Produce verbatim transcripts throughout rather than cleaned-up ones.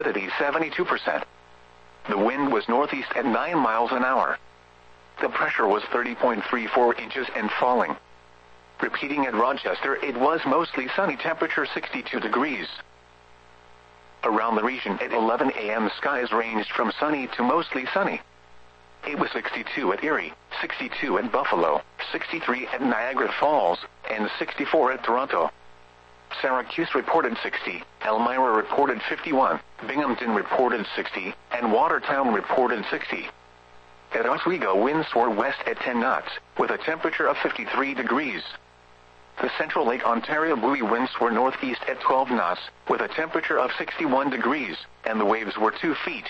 humidity seventy-two percent. The wind was northeast at nine miles an hour. The pressure was thirty point three four inches and falling. Repeating at Rochester, it was mostly sunny, temperature sixty-two degrees. Around the region at eleven a m skies ranged from sunny to mostly sunny. It was sixty-two at Erie, sixty-two at Buffalo, sixty-three at Niagara Falls, and sixty-four at Toronto. Syracuse reported sixty, Elmira reported fifty-one, Binghamton reported sixty, and Watertown reported sixty. At Oswego, winds were west at ten knots, with a temperature of fifty-three degrees. The Central Lake Ontario buoy winds were northeast at twelve knots, with a temperature of sixty-one degrees, and the waves were two feet.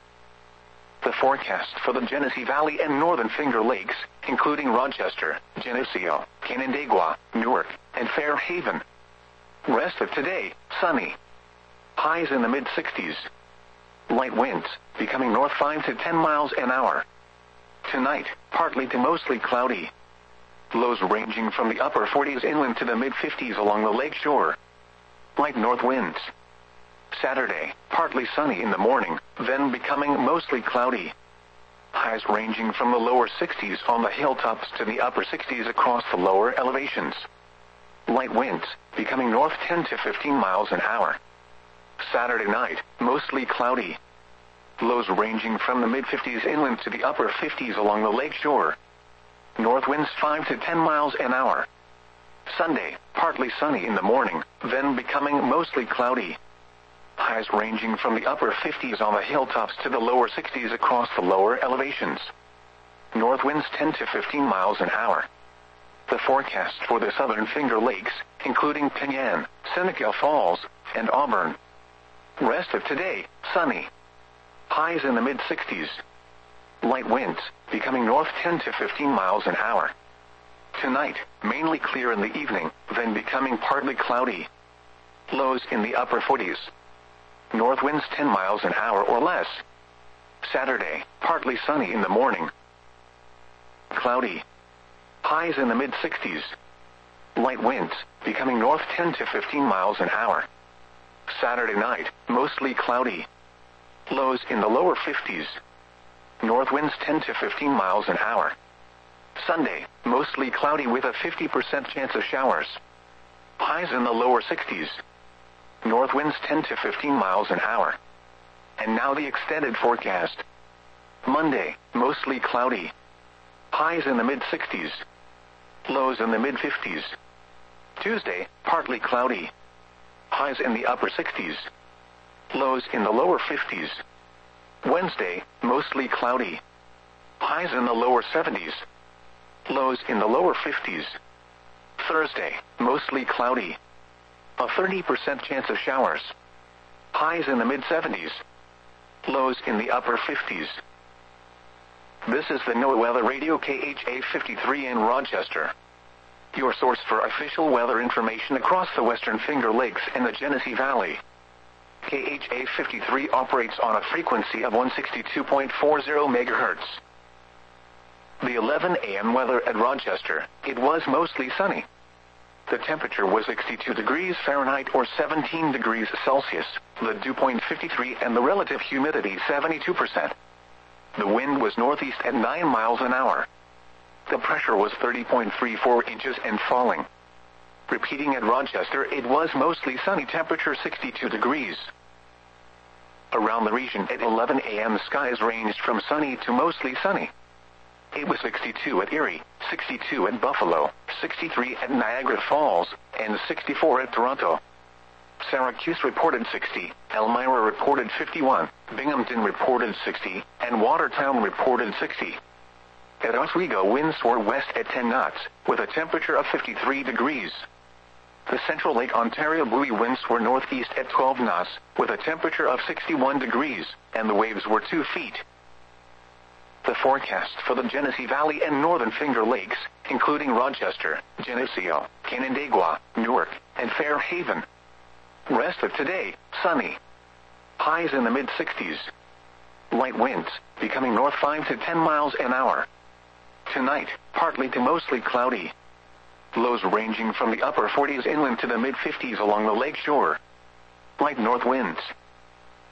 The forecast for the Genesee Valley and Northern Finger Lakes, including Rochester, Geneseo, Canandaigua, Newark, and Fairhaven. Rest of today, sunny. Highs in the mid-sixties. Light winds, becoming north five to ten miles an hour. Tonight, partly to mostly cloudy. Lows ranging from the upper forties inland to the mid-fifties along the lake shore. Light north winds. Saturday, partly sunny in the morning, then becoming mostly cloudy. Highs ranging from the lower sixties on the hilltops to the upper sixties across the lower elevations. Light winds, becoming north ten to fifteen miles an hour. Saturday night, mostly cloudy. Lows ranging from the mid-fifties inland to the upper fifties along the lake shore. North winds five to ten miles an hour. Sunday, partly sunny in the morning, then becoming mostly cloudy. Highs ranging from the upper fifties on the hilltops to the lower sixties across the lower elevations. North winds ten to fifteen miles an hour. The forecast for the Southern Finger Lakes, including Penyan, Seneca Falls, and Auburn. Rest of today, sunny. Highs in the mid-sixties. Light winds, becoming north ten to fifteen miles an hour. Tonight, mainly clear in the evening, then becoming partly cloudy. Lows in the upper forties. North winds ten miles an hour or less. Saturday, partly sunny in the morning. Cloudy. Highs in the mid-sixties. Light winds, becoming north ten to fifteen miles an hour. Saturday night, mostly cloudy. Lows in the lower fifties. North winds ten to fifteen miles an hour. Sunday, mostly cloudy with a fifty percent chance of showers. Highs in the lower sixties. North winds ten to fifteen miles an hour. And now the extended forecast. Monday, mostly cloudy. Highs in the mid-sixties. Lows in the mid-fifties. Tuesday, partly cloudy. Highs in the upper sixties. Lows in the lower fifties. Wednesday, mostly cloudy. Highs in the lower seventies. Lows in the lower fifties. Thursday, mostly cloudy. A thirty percent chance of showers. Highs in the mid-seventies. Lows in the upper fifties. This is the NOAA Weather Radio K H A fifty-three in Rochester. Your source for official weather information across the Western Finger Lakes and the Genesee Valley. K H A fifty-three operates on a frequency of one sixty-two point four zero megahertz. The eleven a m weather at Rochester, it was mostly sunny. The temperature was sixty-two degrees Fahrenheit or seventeen degrees Celsius, the dew point fifty-three and the relative humidity seventy-two percent. The wind was northeast at nine miles an hour. The pressure was thirty point three four inches and falling. Repeating at Rochester, it was mostly sunny, temperature sixty-two degrees. Around the region at eleven a m skies ranged from sunny to mostly sunny. It was sixty-two at Erie, sixty-two at Buffalo, sixty-three at Niagara Falls, and sixty-four at Toronto. Syracuse reported sixty, Elmira reported fifty-one, Binghamton reported sixty, and Watertown reported sixty. At Oswego, winds were west at ten knots, with a temperature of fifty-three degrees. The Central Lake Ontario buoy winds were northeast at twelve knots, with a temperature of sixty-one degrees, and the waves were two feet. The forecast for the Genesee Valley and Northern Finger Lakes, including Rochester, Geneseo, Canandaigua, Newark, and Fairhaven. Rest of today, sunny. Highs in the mid-sixties. Light winds, becoming north five to ten miles an hour. Tonight, partly to mostly cloudy. Lows ranging from the upper forties inland to the mid-fifties along the lake shore. Light north winds.